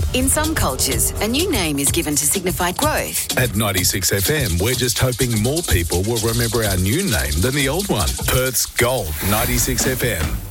In some cultures, a new name is given to signify growth. At 96 FM, we're just hoping more people will remember our new name than the old one. Perth's Gold 96 FM.